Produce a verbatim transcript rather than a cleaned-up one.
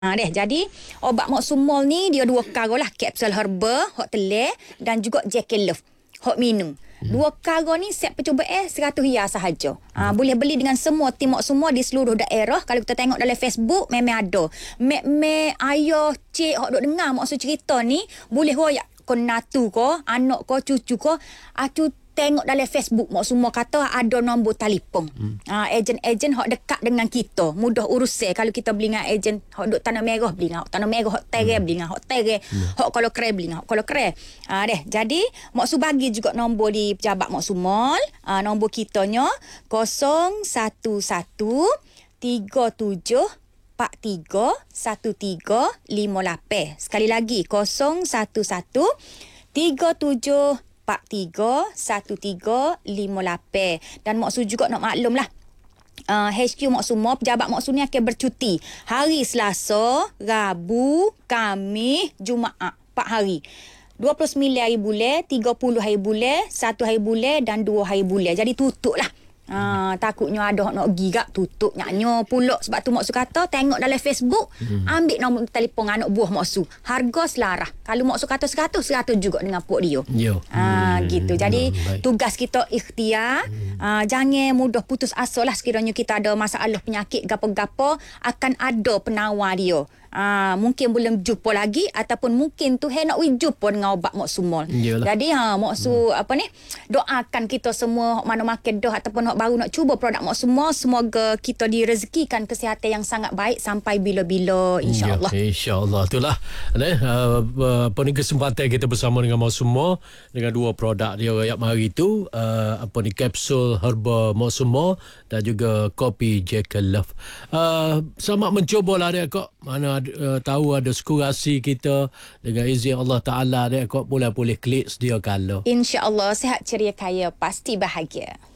Ha deh, jadi obat Moksumol ni dia dua perkara lah, kapsul herba, hok telur dan juga Jackie Love, hok minum. Dua perkara ni set percubaan seratus riyal sahaja. Ha, boleh beli dengan semua tim Moksumol di seluruh daerah. Kalau kita tengok dalam Facebook memang ada. Mek-mek, ayah, cik hok duk dengar maksud cerita ni, boleh royak kon natu ko, anak ko, cucu ko, acu tengok dalam Facebook Moksumol kata ada nombor telefon. Hmm. Ha, ejen-ejen hok dekat dengan kita, mudah urusan. Kalau kita beli dengan ejen hok duk Tanah Merah, beli dengan hok Tanah Merah, hok Tere hmm. beli dengan hok Tere, hmm. hok Kuala Krai beli dengan hok Kuala Krai. Ha deh, jadi Moksu bagi juga nombor di pejabat Moksumol. Ha, nombor kitanya kosong satu satu tiga tujuh empat tiga satu tiga lima lapan. Sekali lagi kosong satu satu tiga tujuh empat tiga satu tiga lima lapan. Dan Moksu juga nak maklum lah, uh, H Q Moksumol, pejabat Moksu ni akan bercuti hari Selasa, Rabu, Khamis, Jumaat, empat hari. dua puluh sembilan hari bulan, tiga puluh hari bulan, satu hari bulan dan dua hari bulan. Jadi tutup lah. Ha, takutnya ada nak pergi gak tutup nyaknya pula. Sebab tu Moksu kata tengok dalam Facebook, hmm. ambil nombor telefon anak buah Moksu, harga selarah. Kalau Moksu kata seratus, seratus juga dengan pok dia. Yo. Ha, hmm. gitu. Jadi hmm. tugas kita ikhtiar. hmm. ha, Jangan mudah putus asa lah. Sekiranya kita ada masalah penyakit gapo-gapo, akan ada penawar dia. Ah, mungkin belum jumpa lagi ataupun mungkin tu hendak we jumpa dengan obat Moksumol. Jadi ha Moksu hmm. apa ni, doakan kita semua hok mana makan dah ataupun hok baru nak cuba produk Moksumol, semoga kita direzekikan kesihatan yang sangat baik sampai bila-bila, insya-Allah. Ya, insya-Allah. Itulah eh uh, apa ni kesempatan kita bersama dengan Moksumol dengan dua produk dia rakyat hari tu, uh, apa ni kapsul herba Moksumol dan juga kopi Jackie Love. Uh, selamat mencubalah dia kok. Mana Uh, tahu ada skurasi kita dengan izin Allah Ta'ala dia kau boleh boleh klik sedia kala. InsyaAllah sihat ceria kaya pasti bahagia.